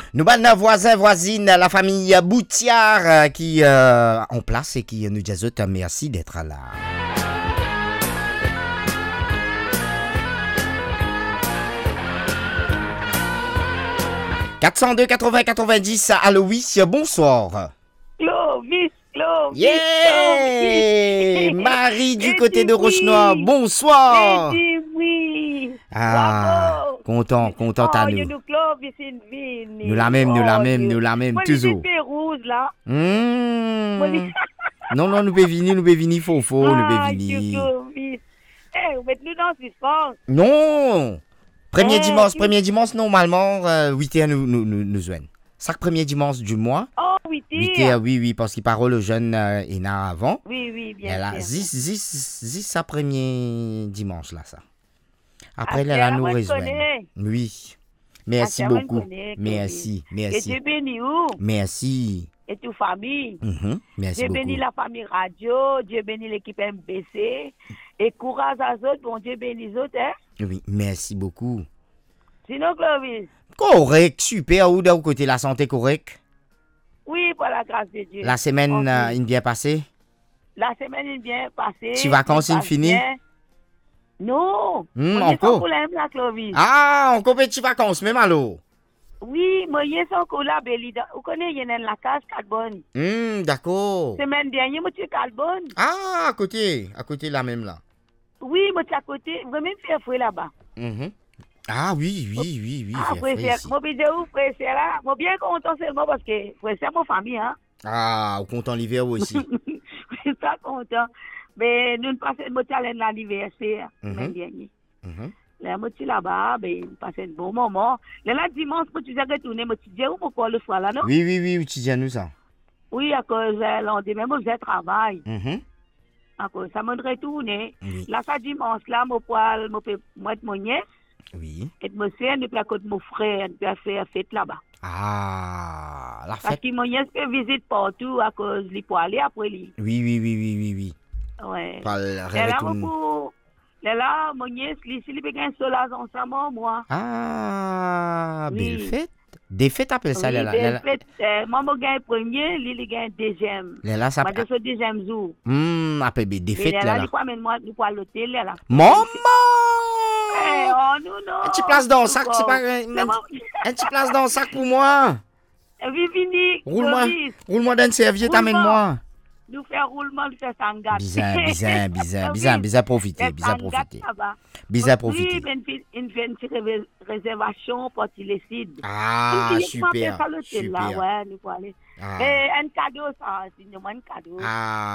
Nous avons voisins, voisines, la famille Boutiard qui en place et qui nous disent merci d'être là. « 402 80 90 allô oui, bonsoir. Clovis. Yeah! Clovis. Marie du côté de Roche-Noire, bonsoir. Oui. Ah, content à nous. Nous la même, toujours. Rouge là. Non, nous pouvons venir, faux, nous pouvons venir. Mettez-nous dans ce sport. Non! Premier dimanche, normalement, 8h nous joignent. Chaque premier dimanche du mois. Oh, 8h. 8h, oui, parce qu'il parle le jeune Ena avant. Oui, bien sûr. Elle a 10 sa premier dimanche, là, ça. Après, elle a nous rejoint. Oui. Merci beaucoup. Merci. Et Dieu bénit où? Merci. Et toute famille. Merci Dieu beaucoup. bénit la famille radio, Dieu bénit l'équipe MBC. Et courage à eux autres, bon Dieu bénit les autres, hein? Oui, merci beaucoup. Sinon, Clovis? Correct, super. Où d'un côté, la santé correcte? Oui, par la grâce de Dieu. La semaine est bien passée? La semaine est bien passée. Tu vacances sont finies? Non. Encore? Problème, là, Clovis. Ah, encore petit vacances, même alors? Oui, moi, il y a encore là, Belida. Vous connaissez, il y a la case Carbone. D'accord. Semaine dernière, moi, tu es Carbone. Ah, à côté là même là. Oui, moi, tu es à côté. Vous même faire fouet là-bas. Ah oui. Ah, frère, moi, je dis où, frère, c'est là. Moi, bien content seulement parce que, frère, c'est mon famille, hein. Ah, content l'hiver aussi. Je suis pas content. Mais nous passons l'anniversaire, semaine dernière. Là, moi, tu là-bas, ben, nous passons un bon moment. Là, dimanche, moi, tu as retourné, moi, tu dis où, pourquoi le soir là, non? Oui, tu dis à nous ça. Oui, à cause de lendemain, moi, j'ai travail. À cause, ça m'a retourné. Oui. Là, ça dimanche, là, moi, mon nièce. Oui. Et moi, c'est un à côté de mon frère, on peut faire fête là-bas. Ah, la fête. Parce que mon nièce peut visiter partout à cause de pour aller après lui. Oui. Ouais. Là, mon nièce, s'il peut gagner cela ensemble, moi. Ah, belle fête. Des fêtes appellent ça, là. Belle fête. Maman gagne premier, lui gagne deuxième. Là, ça peut. C'est deuxième jour. Appelle des fêtes, là. Là, il faut à l'hôtel, là. Maman! Oh, non. Un petit place dans le sac, c'est pas un petit place dans le sac pour moi. Vini. Roule-moi d'une serviette, amène-moi. Nous faire roulement, nous faire sangat. Bizarre profiter. Oui, une réservation pour qu'il décide. Ah, super. Ouais, nous faut aller. Et un cadeau, ça, c'est un cadeau. Ah.